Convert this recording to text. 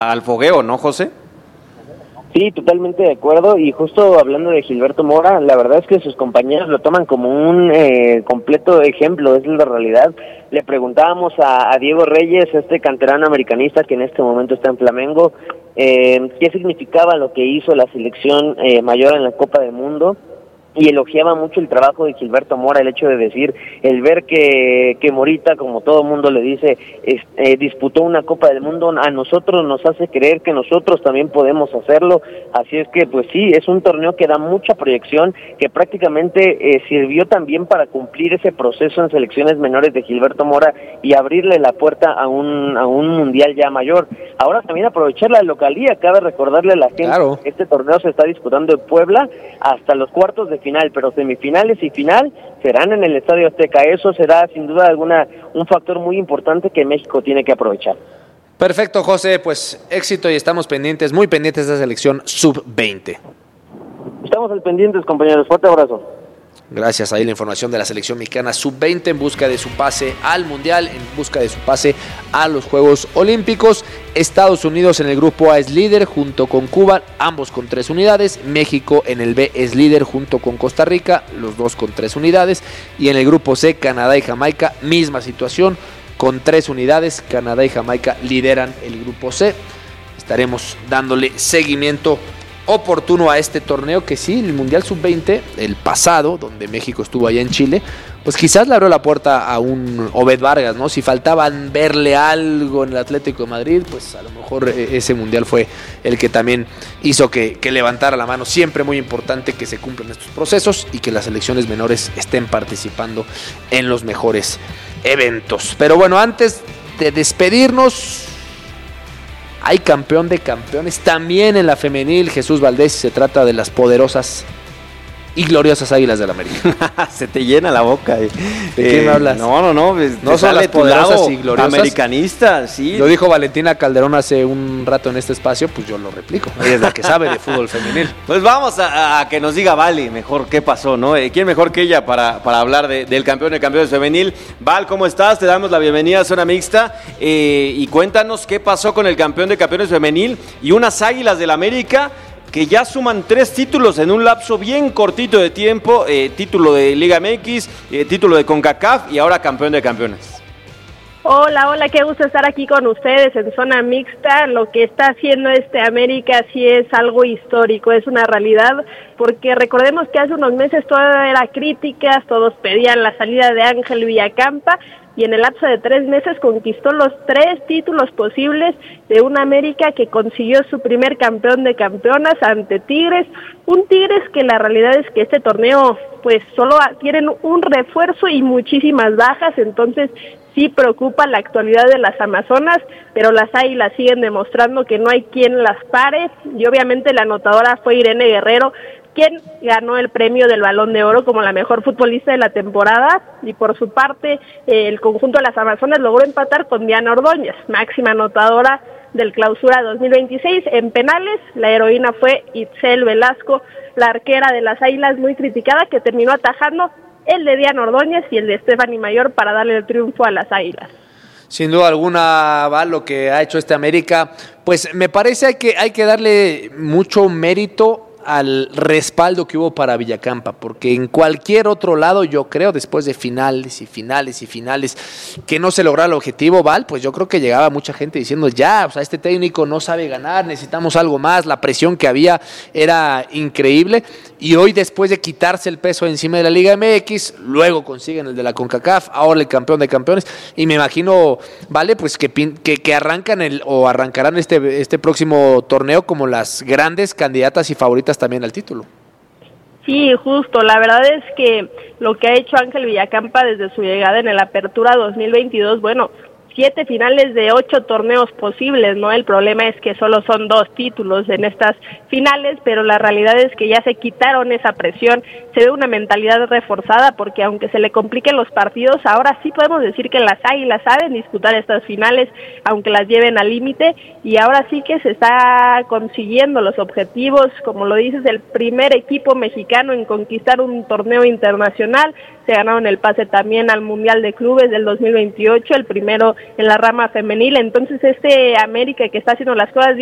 al fogueo, ¿no, José? Sí, totalmente de acuerdo, y justo hablando de Gilberto Mora, la verdad es que sus compañeros lo toman como un completo ejemplo, es la realidad. Le preguntábamos a Diego Reyes, este canterano americanista que en este momento está en Flamengo, qué significaba lo que hizo la selección mayor en la Copa del Mundo, y elogiaba mucho el trabajo de Gilberto Mora, el hecho de decir, el ver que Morita, como todo mundo le dice, disputó una Copa del Mundo, a nosotros nos hace creer que nosotros también podemos hacerlo, así es que pues sí, es un torneo que da mucha proyección, que prácticamente sirvió también para cumplir ese proceso en selecciones menores de Gilberto Mora y abrirle la puerta a un mundial ya mayor. Ahora también aprovechar la localía, cabe recordarle a la gente, claro, que este torneo se está disputando en Puebla hasta los cuartos de final, pero semifinales y final serán en el Estadio Azteca. Eso será sin duda alguna un factor muy importante que México tiene que aprovechar. Perfecto, José, pues éxito y estamos pendientes, muy pendientes de esa selección sub-20. Estamos al pendientes, compañeros. Fuerte abrazo. Gracias, ahí la información de la selección mexicana sub-20 en busca de su pase al Mundial, en busca de su pase a los Juegos Olímpicos. Estados Unidos en el grupo A es líder junto con Cuba, ambos con 3 unidades. México en el B es líder junto con Costa Rica, los dos con 3 unidades. Y en el grupo C, Canadá y Jamaica, misma situación, con 3 unidades. Canadá y Jamaica lideran el grupo C. Estaremos dándole seguimiento oportuno a este torneo, que sí, el Mundial Sub-20, el pasado, donde México estuvo allá en Chile, pues quizás le abrió la puerta a un Obed Vargas, ¿no? Si faltaban verle algo en el Atlético de Madrid, pues a lo mejor ese Mundial fue el que también hizo que levantara la mano. Siempre muy importante que se cumplan estos procesos y que las selecciones menores estén participando en los mejores eventos. Pero bueno, antes de despedirnos, hay campeón de campeones también en la femenil, Jesús Valdés, se trata de las poderosas y gloriosas Águilas del América. Se te llena la boca. ¿De qué me hablas? No, no son las poderosas y gloriosas. Americanista, sí. Lo dijo Valentina Calderón hace un rato en este espacio, pues yo lo replico. Ella es la que sabe de fútbol femenil. Pues vamos a que nos diga Vale mejor qué pasó, ¿no? ¿Quién mejor que ella para hablar del campeón de campeones femenil? Val, ¿cómo estás? Te damos la bienvenida a Zona Mixta y cuéntanos qué pasó con el campeón de campeones femenil y unas Águilas del América que ya suman 3 títulos en un lapso bien cortito de tiempo, título de Liga MX, título de CONCACAF y ahora campeón de campeones. Hola, qué gusto estar aquí con ustedes en Zona Mixta. Lo que está haciendo América sí es algo histórico, es una realidad, porque recordemos que hace unos meses todo era críticas, todos pedían la salida de Ángel Villacampa, y en el lapso de 3 meses conquistó los 3 títulos posibles de una América que consiguió su primer campeón de campeonas ante Tigres, un Tigres que la realidad es que este torneo pues solo tienen un refuerzo y muchísimas bajas, entonces sí preocupa la actualidad de las Amazonas, pero las Águilas siguen demostrando que no hay quien las pare, y obviamente la anotadora fue Irene Guerrero, quien ganó el premio del Balón de Oro como la mejor futbolista de la temporada, y por su parte el conjunto de las Amazonas logró empatar con Diana Ordóñez, máxima anotadora del Clausura 2026. En penales, la heroína fue Itzel Velasco, la arquera de las Águilas, muy criticada, que terminó atajando el de Diana Ordóñez y el de Stephanie Mayor para darle el triunfo a las Águilas. Sin duda alguna, va lo que ha hecho América, pues me parece que hay que darle mucho mérito al respaldo que hubo para Villacampa, porque en cualquier otro lado, yo creo, después de finales, que no se lograra el objetivo, Val, pues yo creo que llegaba mucha gente diciendo, ya, o sea, este técnico no sabe ganar, necesitamos algo más, la presión que había era increíble, y hoy después de quitarse el peso encima de la Liga MX, luego consiguen el de la CONCACAF, ahora el campeón de campeones, y me imagino, Vale, pues que arrancarán este próximo torneo como las grandes candidatas y favoritas también al título. Sí, justo, la verdad es que lo que ha hecho Ángel Villacampa desde su llegada en el Apertura 2022, bueno, 7 finales de 8 torneos posibles, ¿no? El problema es que solo son 2 títulos en estas finales, pero la realidad es que ya se quitaron esa presión, se ve una mentalidad reforzada, porque aunque se le compliquen los partidos, ahora sí podemos decir que las Águilas saben disputar estas finales, aunque las lleven al límite, y ahora sí que se está consiguiendo los objetivos, como lo dices, el primer equipo mexicano en conquistar un torneo internacional, se ganaron el pase también al Mundial de Clubes del 2028, el primero en la rama femenil. Entonces América que está haciendo las cosas